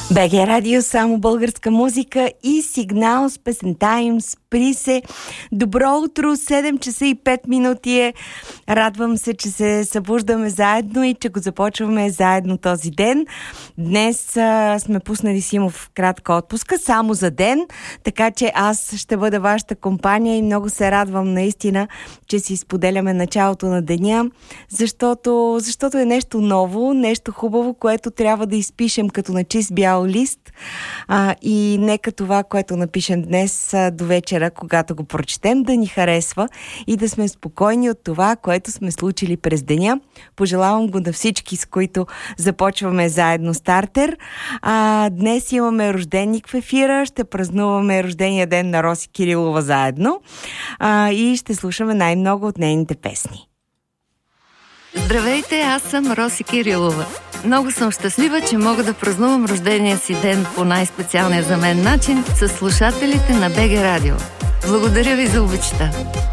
БГ Радио, само българска музика и сигнал с песента им "Спри се". Добро утро, 7 часа и 5 минути е. Радвам се, че се събуждаме заедно и че го започваме заедно този ден. Днес сме пуснали Симов кратка отпуска, само за ден, така че аз ще бъда вашата компания и много се радвам наистина, че си споделяме началото на деня, защото е нещо ново, нещо хубаво, което трябва да изпишем като на чист бял лист, и нека това, което напишем днес до вечера, когато го прочетем, да ни харесва и да сме спокойни от това, което сме случили през деня. Пожелавам го на всички, с които започваме заедно стартер. Днес имаме рожденик в ефира, ще празнуваме рождения ден на Роси Кирилова заедно и ще слушаме най-много от нейните песни. Здравейте, аз съм Роси Кирилова. Много съм щастлива, че мога да празнувам рождения си ден по най-специалния за мен начин с слушателите на БГ Радио. Благодаря ви за обичта!